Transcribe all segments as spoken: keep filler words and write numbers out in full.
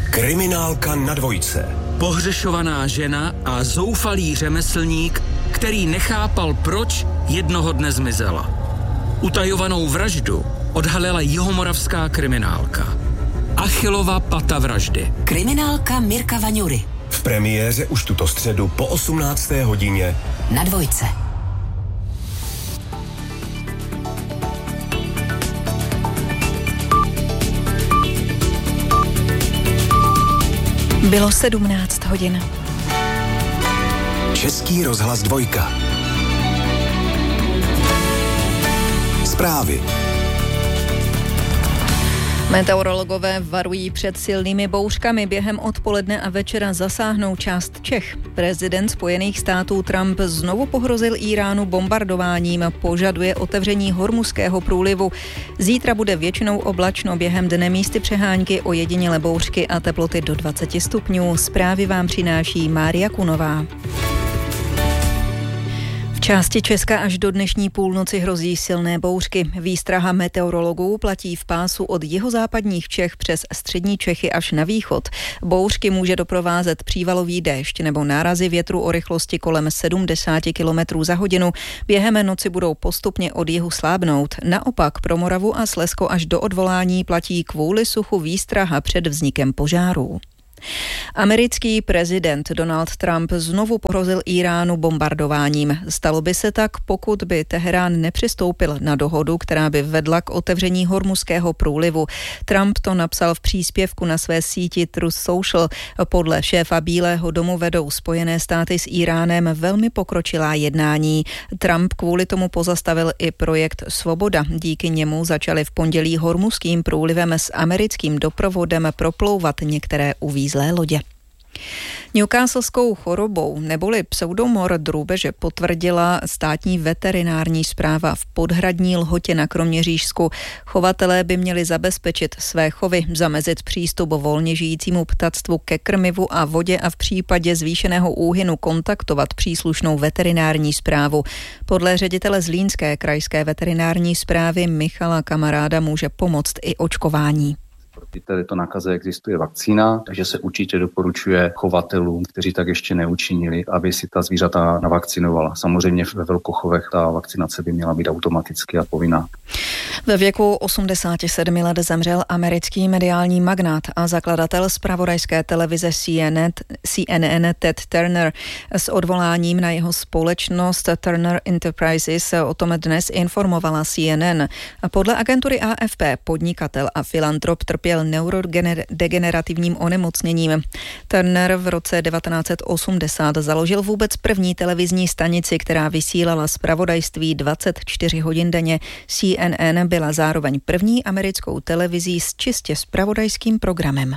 Kriminálka na dvojce. Pohřešovaná žena a zoufalý řemeslník, který nechápal, proč jednoho dne zmizela. Utajovanou vraždu odhalila jihomoravská kriminálka. Achillova pata vraždy. Kriminálka Mirka Vaňury. V premiéře už tuto středu po osmnácté hodině na dvojce. Bylo sedmnáct hodin. Český rozhlas dvojka. Zprávy. Meteorologové varují před silnými bouřkami. Během odpoledne a večera zasáhnou část Čech. Prezident Spojených států Trump znovu pohrozil Íránu bombardováním, požaduje otevření Hormuzského průlivu. Zítra bude většinou oblačno, během dne místy přehánky, ojedinělé bouřky a teploty do dvacet stupňů. Zprávy vám přináší Mária Kunová. V části Česka až do dnešní půlnoci hrozí silné bouřky. Výstraha meteorologů platí v pásu od jihozápadních Čech přes střední Čechy až na východ. Bouřky může doprovázet přívalový déšť nebo nárazy větru o rychlosti kolem sedmdesát kilometrů za hodinu. Během noci budou postupně od jihu slábnout. Naopak pro Moravu a Slezsko až do odvolání platí kvůli suchu výstraha před vznikem požárů. Americký prezident Donald Trump znovu pohrozil Íránu bombardováním. Stalo by se tak, pokud by Teherán nepřistoupil na dohodu, která by vedla k otevření Hormuzského průlivu. Trump to napsal v příspěvku na své síti Truth Social. Podle šéfa Bílého domu vedou Spojené státy s Íránem velmi pokročilá jednání. Trump kvůli tomu pozastavil i projekt Svoboda. Díky němu začaly v pondělí Hormuzským průlivem s americkým doprovodem proplouvat některé uvízlé zlé lodě. Newcastleskou chorobou neboli pseudomor drůbeže potvrdila státní veterinární správa v Podhradní Lhotě na Kroměřížsku. Chovatelé by měli zabezpečit své chovy, zamezit přístup volně žijícímu ptactvu ke krmivu a vodě a v případě zvýšeného úhynu kontaktovat příslušnou veterinární správu. Podle ředitele Zlínské krajské veterinární správy Michala Kamaráda může pomoct i očkování. Proti této nákaze existuje vakcína, takže se určitě doporučuje chovatelům, kteří tak ještě neučinili, aby si ta zvířata navakcinovala. Samozřejmě ve velkochovech ta vakcinace by měla být automaticky a povinná. Ve věku osmdesáti sedmi let zemřel americký mediální magnát a zakladatel zpravodajské televize C N N Ted Turner. S odvoláním na jeho společnost Turner Enterprises o tom dnes informovala C N N. Podle agentury A F P podnikatel a filantrop trpěl neurodegenerativním onemocněním. Turner v roce devatenáct set osmdesát založil vůbec první televizní stanici, která vysílala zpravodajství dvacet čtyři hodin denně. C N N byla zároveň první americkou televizí s čistě zpravodajským programem.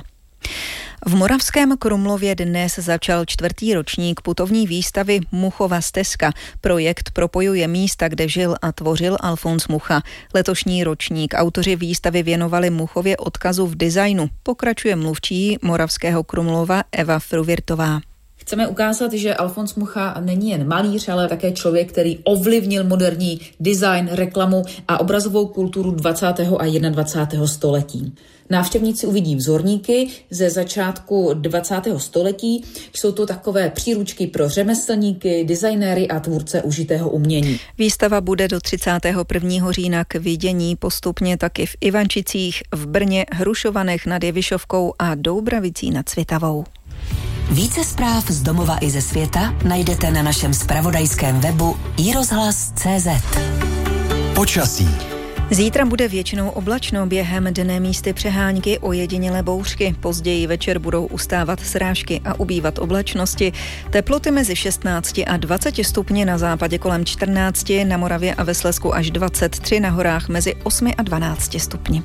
V Moravském Krumlově dnes začal čtvrtý ročník putovní výstavy Muchova stezka. Projekt propojuje místa, kde žil a tvořil Alfons Mucha. Letošní ročník autoři výstavy věnovali Muchově odkazu v designu. Pokračuje mluvčí Moravského Krumlova Eva Fruvirtová. Chceme ukázat, že Alfons Mucha není jen malíř, ale také člověk, který ovlivnil moderní design, reklamu a obrazovou kulturu dvacátého a dvacátého prvního století. Návštěvníci uvidí vzorníky ze začátku dvacátého století. Jsou to takové příručky pro řemeslníky, designéry a tvůrce užitého umění. Výstava bude do třicátého prvního října k vidění, postupně taky v Ivančicích, v Brně, Hrušovanech nad Jevišovkou a Doubravicí nad Svitavou. Více zpráv z domova i ze světa najdete na našem zpravodajském webu i rozhlas tečka cé zet. Počasí. Zítra bude většinou oblačno, během dne místy přehánky, ojedinělé bouřky. Později večer budou ustávat srážky a ubývat oblačnosti. Teploty mezi šestnácti a dvaceti stupni, na západě kolem čtrnácti, na Moravě a ve Slezsku až dvacet tři, na horách mezi osmi a dvanácti stupni.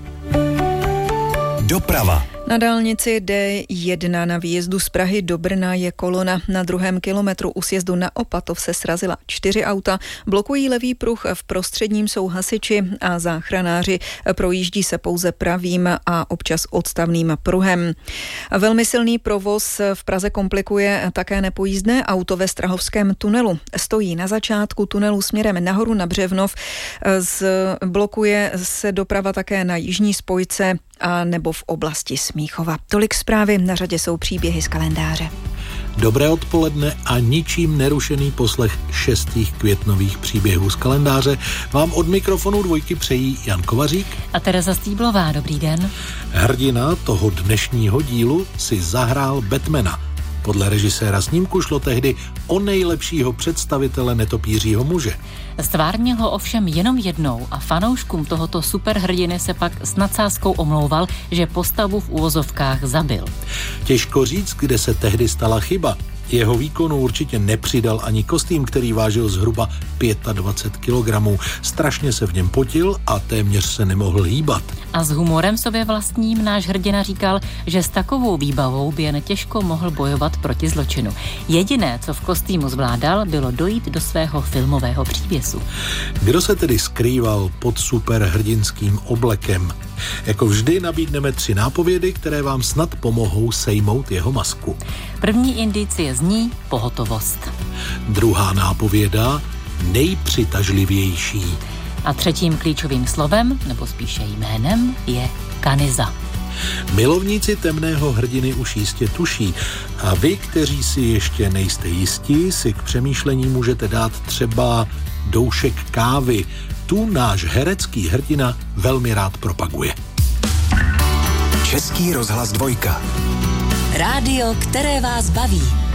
Doprava. Na dálnici D jedna na výjezdu z Prahy do Brna je kolona. Na druhém kilometru u sjezdu na Opatov se srazila čtyři auta. Blokují levý pruh, v prostředním jsou hasiči a záchranáři. Projíždí se pouze pravým a občas odstavným pruhem. Velmi silný provoz v Praze komplikuje také nepojízdné auto ve Strahovském tunelu. Stojí na začátku tunelu směrem nahoru na Břevnov. Blokuje se doprava také na jižní spojce a nebo v oblasti Smíchova. Tolik zprávy, na řadě jsou příběhy z kalendáře. Dobré odpoledne a ničím nerušený poslech šestých květnových příběhů z kalendáře vám od mikrofonu Dvojky přejí Jan Kovařík a Tereza Stýblová. Dobrý den. Hrdina toho dnešního dílu si zahrál Batmana. Podle režiséra snímku šlo tehdy o nejlepšího představitele netopířího muže. Stvárnil ho ovšem jenom jednou a fanouškům tohoto superhrdiny se pak s nadsázkou omlouval, že postavu v uvozovkách zabil. Těžko říct, kde se tehdy stala chyba. Jeho výkonu určitě nepřidal ani kostým, který vážil zhruba dvacet pět kilogramů. Strašně se v něm potil a téměř se nemohl hýbat. A s humorem sobě vlastním náš hrdina říkal, že s takovou výbavou by jen těžko mohl bojovat proti zločinu. Jediné, co v kostýmu zvládal, bylo dojít do svého filmového přívěsu. Kdo se tedy skrýval pod superhrdinským oblekem? Jako vždy nabídneme tři nápovědy, které vám snad pomohou sejmout jeho masku. První indicie zní pohotovost. Druhá nápověda nejpřitažlivější. A třetím klíčovým slovem, nebo spíše jménem, je Kaniza. Milovníci temného hrdiny už jistě tuší a vy, kteří si ještě nejste jistí, si k přemýšlení můžete dát třeba doušek kávy. Tu náš herecký hrdina velmi rád propaguje. Český rozhlas Dvojka. Rádio, které vás baví.